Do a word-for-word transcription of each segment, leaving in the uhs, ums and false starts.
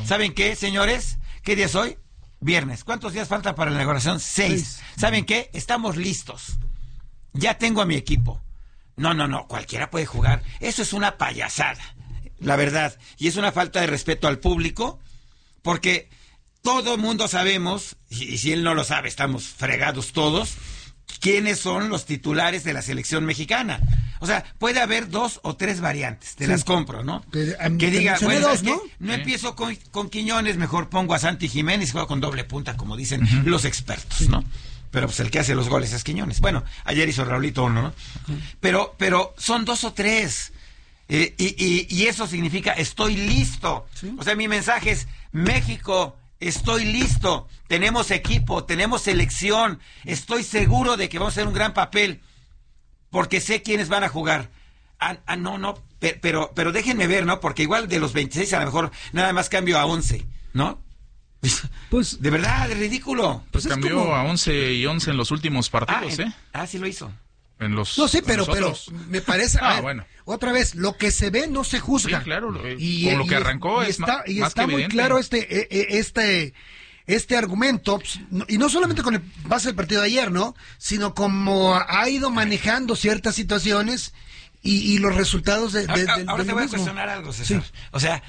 ¿Saben qué, señores? ¿Qué día es hoy? Viernes. ¿Cuántos días faltan para la inauguración? Seis. ¿Saben qué? Estamos listos. Ya tengo a mi equipo. No, no, no, cualquiera puede jugar. Eso es una payasada, la verdad. Y es una falta de respeto al público, porque todo el mundo sabemos, y si él no lo sabe, estamos fregados todos, quiénes son los titulares de la selección mexicana. O sea, puede haber dos o tres variantes, te sí. las compro, ¿no? Que, um, que diga, bueno, dos, ¿no? No sí. empiezo con, con Quiñones, mejor pongo a Santi Jiménez y juego con doble punta, como dicen uh-huh. los expertos, sí. ¿no? Pero pues el que hace los goles es Quiñones. Bueno, ayer hizo Raulito uno, ¿no? Uh-huh. Pero, pero son dos o tres. Eh, y, y, y eso significa estoy listo. Sí. O sea, mi mensaje es México, estoy listo. Tenemos equipo, tenemos selección. Estoy seguro de que vamos a hacer un gran papel. Porque sé quiénes van a jugar. Ah, ah no, no, pero, pero, pero déjenme ver, ¿no? Porque igual de los veintiséis a lo mejor nada más cambio a once, ¿no? Pues, de verdad, es ridículo. Pues, pues cambió como... a once y once en los últimos partidos, ah, en, ¿eh? Ah, sí lo hizo. En los, no, sí, pero, pero me parece... ah, ver, bueno. Otra vez, lo que se ve no se juzga. Sí, claro, y, con lo y, que arrancó y es está, más, y más está que muy evidente. claro este, este, este argumento, y no solamente con el base del partido de ayer, ¿no? Sino como ha ido manejando ciertas situaciones y, y los resultados de, de, ahora, de, ahora de te voy mismo. a cuestionar algo, César. Sí. O sea...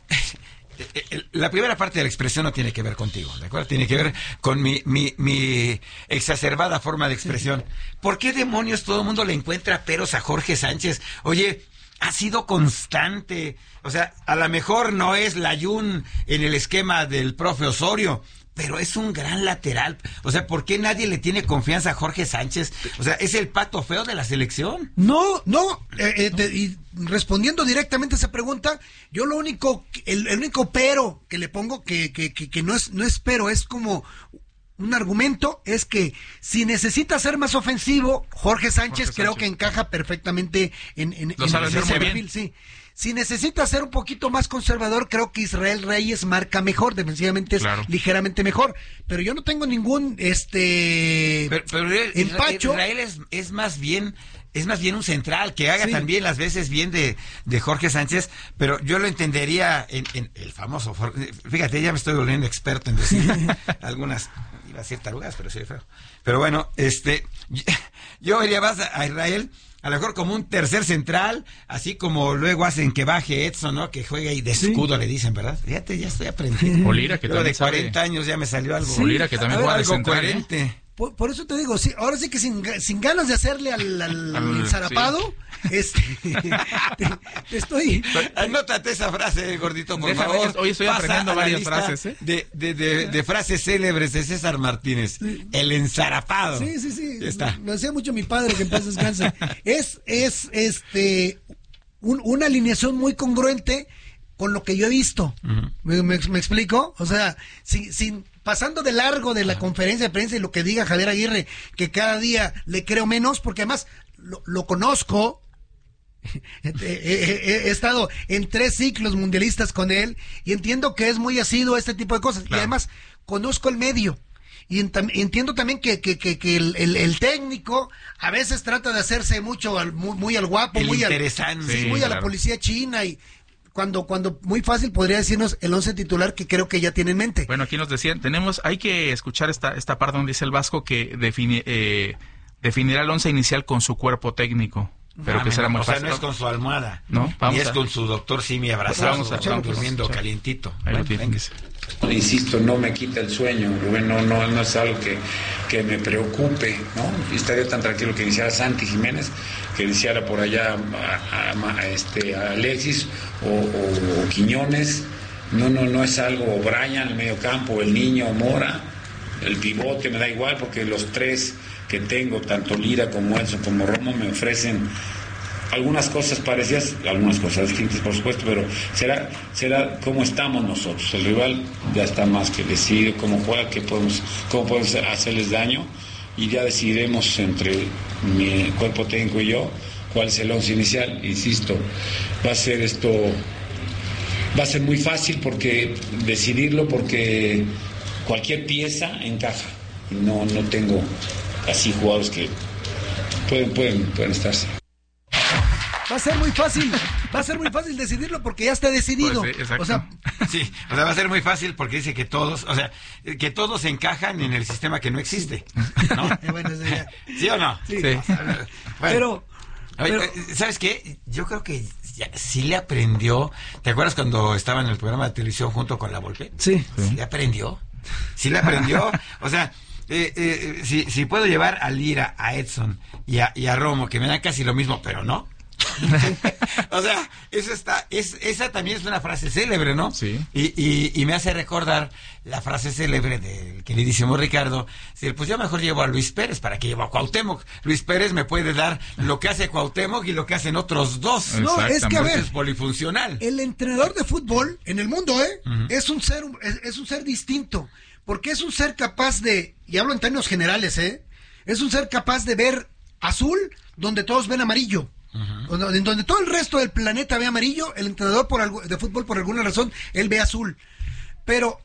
La primera parte de la expresión no tiene que ver contigo, ¿de acuerdo? Tiene que ver con mi, mi, mi exacerbada forma de expresión. ¿Por qué demonios todo el mundo le encuentra peros a Jorge Sánchez? Oye, ha sido constante. O sea, a lo mejor no es Layún en el esquema del profe Osorio, pero es un gran lateral. O sea, ¿por qué nadie le tiene confianza a Jorge Sánchez? O sea, ¿es el pato feo de la selección? No, no. Eh, eh, te, y respondiendo directamente a esa pregunta, yo lo único, el, el único pero que le pongo, que, que, que, que no es, no es pero, es como un argumento, es que si necesita ser más ofensivo, Jorge Sánchez, Jorge creo Sánchez. que encaja perfectamente en, en, lo en sabe ese hacer muy perfil, bien. sí. Si necesita ser un poquito más conservador, creo que Israel Reyes marca mejor, defensivamente es claro. ligeramente mejor. Pero yo no tengo ningún este pero, pero empacho. Israel es, es más bien es más bien un central que haga sí. también las veces bien de, de Jorge Sánchez, pero yo lo entendería en, en el famoso. Fíjate, ya me estoy volviendo experto en decir algunas, iba a decir tarugas, pero sí feo. Pero bueno, este, yo vería más a Israel. A lo mejor como un tercer central, así como luego hacen que baje Edson, ¿no? Que juegue ahí de escudo, sí. le dicen, ¿verdad? Fíjate, ya estoy aprendiendo. Olira, que también de cuarenta sabe. años ya me salió algo. Sí. Olira, que también juega de central, ¿eh? Por, por eso te digo, sí, ahora sí que sin, sin ganas de hacerle al, al, al zarapado, sí. este, te, te estoy... Anótate esa frase, gordito, por Déjame, favor. Hoy estoy aprendiendo varias frases, ¿eh? De, de, de, de frases célebres de César Martínez. Sí. El enzarapado. Sí, sí, sí. Ya está. Lo hacía mucho mi padre, que en paz descanse. es, es, este, un, una alineación muy congruente con lo que yo he visto. Uh-huh. ¿Me, me, me explico? O sea, sin... sin pasando de largo de la conferencia de prensa y lo que diga Javier Aguirre, que cada día le creo menos, porque además lo, lo conozco, he, he, he estado en tres ciclos mundialistas con él y entiendo que es muy asiduo a este tipo de cosas. Claro. Y además conozco el medio. Y ent- entiendo también que, que, que, que el, el, el técnico a veces trata de hacerse mucho al, muy, muy al guapo, el muy, interesante. Al, sí, muy claro. a la policía china y... Cuando, cuando muy fácil podría decirnos el once titular que creo que ya tiene en mente. Bueno, aquí nos decían, tenemos, hay que escuchar esta esta parte donde dice el Vasco que define, eh, definirá el once inicial con su cuerpo técnico. Pero ah, que será muy o sea, fácil. no es con su almohada, ¿no? Vamos ni es a... con su doctor Simi abrazado, vamos a, vamos durmiendo vamos a... calientito. Ahí bueno, lo tienes. Insisto, no me quita el sueño, Rubén, no, no, no es algo que, que me preocupe, ¿no? Estaría tan tranquilo que iniciara Santi Jiménez, que iniciara por allá a, a, a, este, a Alexis o, o, o Quiñones. No, no, no es algo, o Brian, el medio campo, el niño, Mora, el pivote, me da igual, porque los tres que tengo, tanto Lira como Edson como Romo, me ofrecen algunas cosas parecidas, algunas cosas distintas, por supuesto, pero será será cómo estamos nosotros. El rival ya está más que decidido cómo juega, qué podemos, cómo podemos hacerles daño, y ya decidiremos entre mi cuerpo técnico y yo cuál es el once inicial. Insisto, va a ser esto, va a ser muy fácil porque decidirlo, porque cualquier pieza encaja. No, no tengo así jugadores que pueden, pueden, pueden estarse. va a ser muy fácil, va a ser muy fácil decidirlo porque ya está decidido. Pues sí, exacto. O sea, Sí, o sea, va a ser muy fácil porque dice que todos, o sea, que todos encajan en el sistema que no existe, ¿no? bueno, eso ya- ¿Sí o no? Sí. Sí. Bueno, Pero, oye, pero- eh, ¿sabes qué? Yo creo que ya, sí le aprendió. ¿Te acuerdas cuando estaba en el programa de televisión junto con la Volpe? sí. Sí le aprendió. Sí le aprendió. O sea, eh, eh, si, si puedo llevar a Lira, a Edson y a, y a Romo, que me dan casi lo mismo, pero no. O sea, eso está, es, esa también es una frase célebre, ¿no? Sí. Y, y, y me hace recordar la frase célebre del queridísimo Ricardo. Decir, pues yo mejor llevo a Luis Pérez para que llevo a Cuauhtémoc. Luis Pérez me puede dar lo que hace Cuauhtémoc y lo que hacen otros dos. No, es que a ver, Es polifuncional. el entrenador de fútbol en el mundo, ¿eh? Ujú. Es un ser, es, es un ser distinto, porque es un ser capaz de, y hablo en términos generales, ¿eh? Es un ser capaz de ver azul donde todos ven amarillo. Donde, en donde todo el resto del planeta ve amarillo, el entrenador por algo, de fútbol por alguna razón, él ve azul. Pero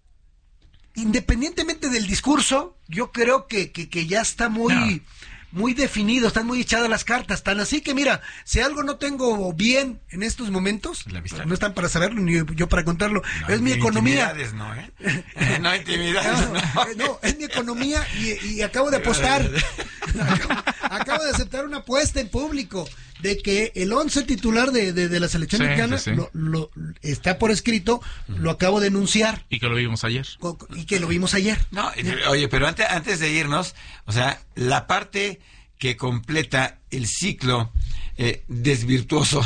independientemente del discurso, yo creo que, que, que ya está muy, No. muy definido, están muy echadas las cartas, tan así que mira, si algo no tengo bien en estos momentos, La vista. no están para saberlo ni yo para contarlo, No, es mi ni economía. Intimidades, no, ¿eh? No, intimidades, No, no. eh, no, es mi economía y, y acabo de apostar. acabo, acabo de aceptar una apuesta en público de que el once titular de, de, de la selección Sí, mexicana sí, sí. Lo, lo- está por escrito, lo acabo de enunciar Y que lo vimos ayer. co- y que lo vimos ayer. No, eh, oye, pero antes, antes de irnos, o sea, la parte que completa el ciclo eh, desvirtuoso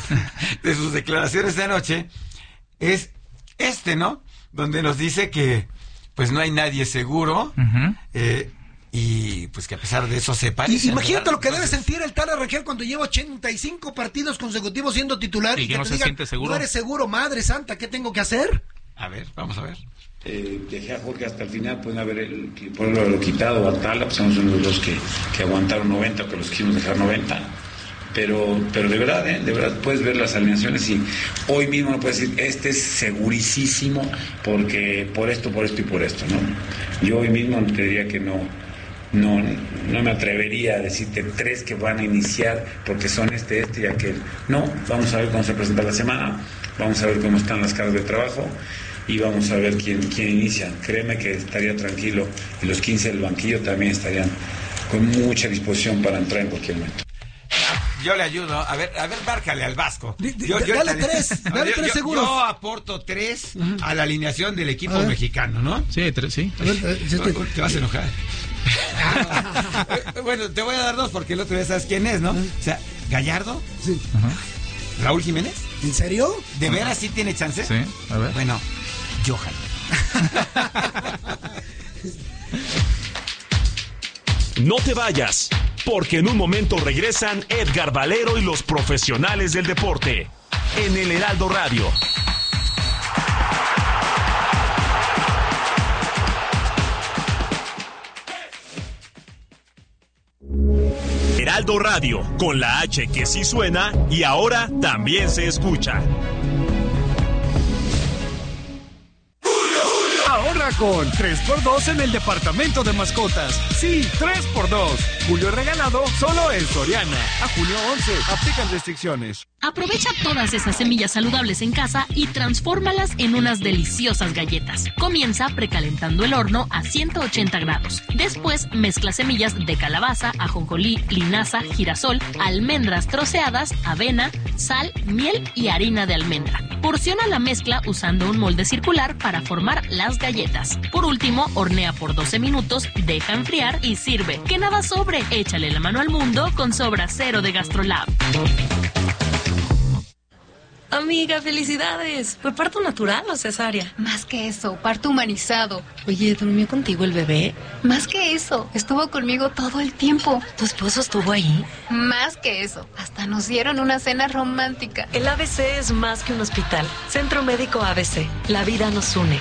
de sus declaraciones de anoche es este, ¿no? Donde nos dice que pues no hay nadie seguro, Ujú. eh, y pues que a pesar de eso se Y, parece. imagínate lo que debe Entonces, sentir el tal Arrangel cuando lleva ochenta y cinco partidos consecutivos siendo titular Y y, que que no te se digan, siente seguro. no eres seguro, madre santa, ¿qué tengo que hacer? A ver, vamos a ver. Eh, dejé a Jorge hasta el final, pueden haber el, poderlo haberlo quitado, a Tala, pues somos unos dos que, que aguantaron noventa, que los quisimos dejar noventa. Pero, pero de verdad, ¿eh? de verdad puedes ver las alineaciones y hoy mismo no puedes decir, este es segurísimo porque por esto, por esto y por esto, ¿no? Yo hoy mismo te diría que no, no, no me atrevería a decirte tres que van a iniciar porque son este, este y aquel. No, vamos a ver cómo se presenta la semana, vamos a ver cómo están las cargas de trabajo y vamos a ver quién, quién inicia. Créeme que estaría tranquilo y los quince del banquillo también estarían con mucha disposición para entrar en cualquier momento. Yo le ayudo. A ver, a ver, márcale al Vasco. Di- di- Yo- yo dale ahorita- tres, A ver, dale yo- tres yo- seguros. Yo aporto tres a la alineación del equipo A ver. mexicano, ¿no? Sí, tres, sí. A ver, eh, si este- Te vas a enojar. Bueno, te voy a dar dos porque el otro ya sabes quién es, ¿no? O sea, Gallardo, sí. Raúl Jiménez, ¿En serio? ¿de veras sí tiene chance? Sí, a ver. Bueno, Johan. No te vayas, porque en un momento regresan Edgar Valero y los profesionales del deporte en el Heraldo Radio. Heraldo Radio, con la H que sí suena y ahora también se escucha. Ahorra con tres por dos en el departamento de mascotas. Sí, tres por dos. Julio regalado solo en Soriana. A junio once. Aplican restricciones. Aprovecha todas esas semillas saludables en casa y transfórmalas en unas deliciosas galletas. Comienza precalentando el horno a ciento ochenta grados. Después mezcla semillas de calabaza, ajonjolí, linaza, girasol, almendras troceadas, avena, sal, miel y harina de almendra. Porciona la mezcla usando un molde circular para formar las galletas. Por último, hornea por doce minutos, deja enfriar y sirve. Que nada sobre, échale la mano al mundo con Sobra Cero de GastroLab. Amiga, felicidades. ¿Fue parto natural o cesárea? Más que eso, parto humanizado. Oye, ¿durmió contigo el bebé? Más que eso, estuvo conmigo todo el tiempo. ¿Tu esposo estuvo ahí? Más que eso, hasta nos dieron una cena romántica. El A B C es más que un hospital. Centro Médico A B C. La vida nos une.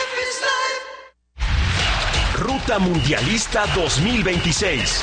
Ruta Mundialista dos mil veintiséis.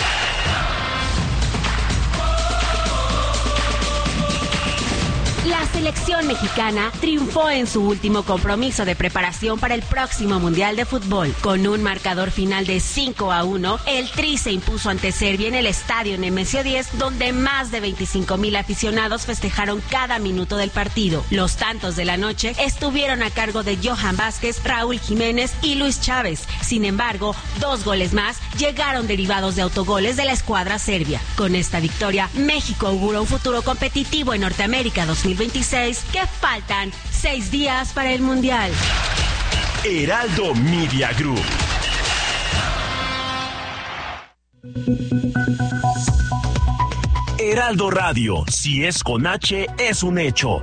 La selección mexicana triunfó en su último compromiso de preparación para el próximo Mundial de Fútbol. Con un marcador final de cinco a uno, el Tri se impuso ante Serbia en el estadio Nemesio diez, donde más de veinticinco mil aficionados festejaron cada minuto del partido. Los tantos de la noche estuvieron a cargo de Johan Vázquez, Raúl Jiménez y Luis Chávez. Sin embargo, dos goles más llegaron derivados de autogoles de la escuadra serbia. Con esta victoria, México augura un futuro competitivo en Norteamérica dos mil veintiséis, que faltan seis días para el Mundial. Heraldo Media Group. Heraldo Radio, si es con H, es un hecho.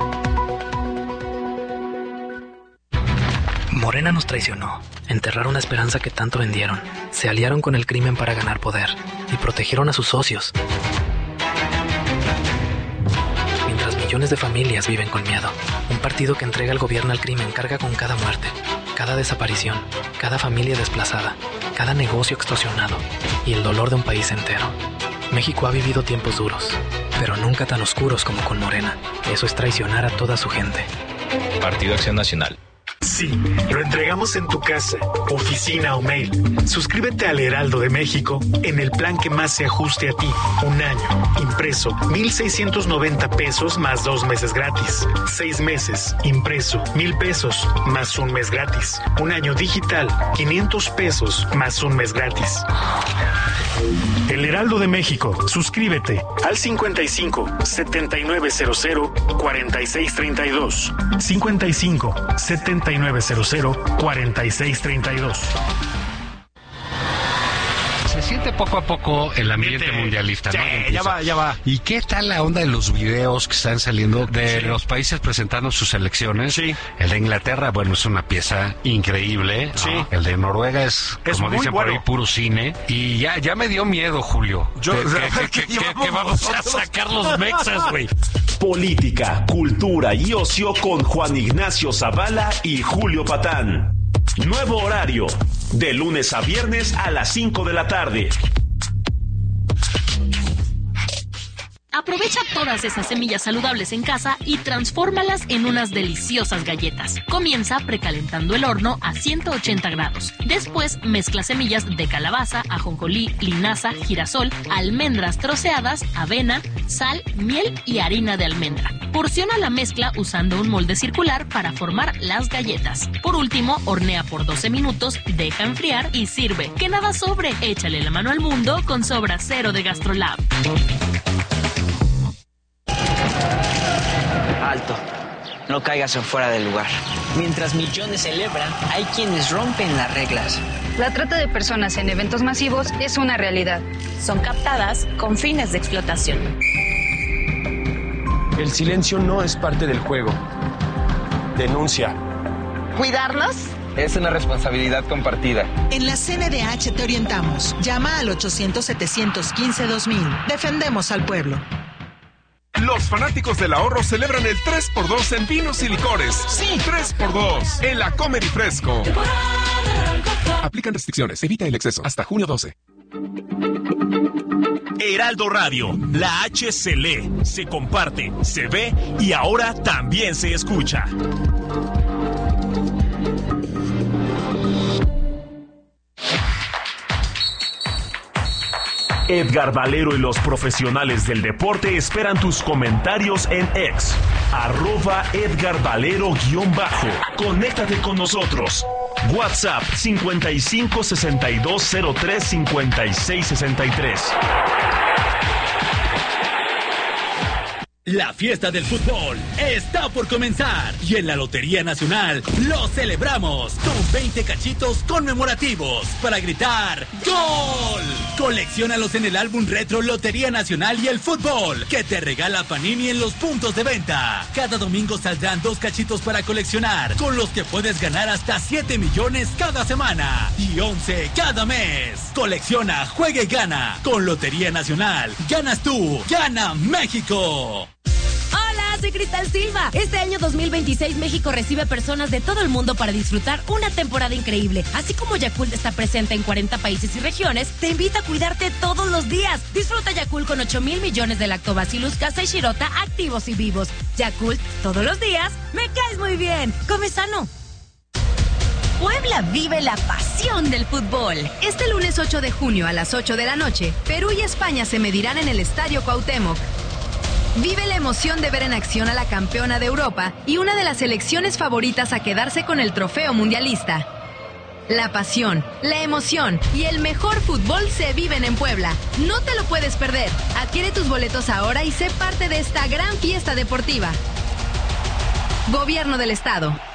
Morena nos traicionó. Enterraron la esperanza que tanto vendieron. Se aliaron con el crimen para ganar poder y protegieron a sus socios. Mientras millones de familias viven con miedo, un partido que entrega el gobierno al crimen carga con cada muerte, cada desaparición, cada familia desplazada, cada negocio extorsionado y el dolor de un país entero. México ha vivido tiempos duros, pero nunca tan oscuros como con Morena. Eso es traicionar a toda su gente. Partido Acción Nacional. Sí, lo entregamos en tu casa, oficina o mail. Suscríbete al Heraldo de México en el plan que más se ajuste a ti. Un año, impreso, mil seiscientos noventa pesos más dos meses gratis. Seis meses, impreso, mil pesos más un mes gratis. Un año digital, quinientos pesos más un mes gratis. El Heraldo de México. Suscríbete al cincuenta y cinco, setenta y nueve cero cero, cuarenta y seis treinta y dos. cincuenta y cinco, setenta y nueve cero cero, cuarenta y seis treinta y dos. Se siente poco a poco el ambiente Miente. mundialista, ¿no? Sí, ya va, ya va. ¿Y qué tal la onda de los videos que están saliendo de sí. los países presentando sus selecciones? Sí. El de Inglaterra, bueno, es una pieza increíble. Sí. ¿no? El de Noruega es, es como dicen bueno. por ahí, puro cine. Y ya, ya me dio miedo, Julio. Yo, ¿Qué, qué, qué, qué, qué vamos a sacar los mexas, güey? Política, cultura y ocio con Juan Ignacio Zavala y Julio Patán. Nuevo horario, de lunes a viernes a las cinco de la tarde. Aprovecha todas esas semillas saludables en casa y transfórmalas en unas deliciosas galletas. Comienza precalentando el horno a ciento ochenta grados. Después mezcla semillas de calabaza, ajonjolí, linaza, girasol, almendras troceadas, avena, sal, miel y harina de almendra. Porciona la mezcla usando un molde circular para formar las galletas. Por último, hornea por doce minutos, deja enfriar y sirve. Que nada sobre, échale la mano al mundo con Sobra Cero de GastroLab. Alto, no caigas en fuera del lugar. Mientras millones celebran, hay quienes rompen las reglas. La trata de personas en eventos masivos es una realidad. Son captadas con fines de explotación. El silencio no es parte del juego. Denuncia. ¿Cuidarnos? Es una responsabilidad compartida. En la C N D H te orientamos. Llama al ochocientos, setecientos quince, dos mil. Defendemos al pueblo. Los fanáticos del ahorro celebran el tres por dos en vinos y licores. Sí, tres por dos en la Comer y Fresco. Aplican restricciones. Evita el exceso. Hasta junio doce. Heraldo Radio. La H se lee, se comparte, se ve y ahora también se escucha. Edgar Valero y los profesionales del deporte esperan tus comentarios en X, arroba Edgar Valero guión bajo. Conéctate con nosotros. WhatsApp cincuenta y cinco, sesenta y dos, cero tres, cincuenta y seis, sesenta y tres. La fiesta del fútbol está por comenzar y en la Lotería Nacional lo celebramos con veinte cachitos conmemorativos para gritar ¡Gol! Colecciónalos en el álbum retro Lotería Nacional y el fútbol que te regala Panini en los puntos de venta. Cada domingo saldrán dos cachitos para coleccionar con los que puedes ganar hasta siete millones cada semana y once cada mes. Colecciona, juega y gana. Con Lotería Nacional ganas tú, gana México. Hola, soy Cristal Silva. Este año dos mil veintiséis México recibe personas de todo el mundo para disfrutar una temporada increíble. Así como Yakult está presente en cuarenta países y regiones, te invita a cuidarte todos los días. Disfruta Yakult con ocho mil millones de lactobacillus casei shirota activos y vivos. Yakult, todos los días, me caes muy bien. Come sano. Puebla vive la pasión del fútbol. Este lunes ocho de junio a las ocho de la noche, Perú y España se medirán en el Estadio Cuauhtémoc. Vive la emoción de ver en acción a la campeona de Europa y una de las selecciones favoritas a quedarse con el trofeo mundialista. La pasión, la emoción y el mejor fútbol se viven en Puebla. No te lo puedes perder. Adquiere tus boletos ahora y sé parte de esta gran fiesta deportiva. Gobierno del Estado.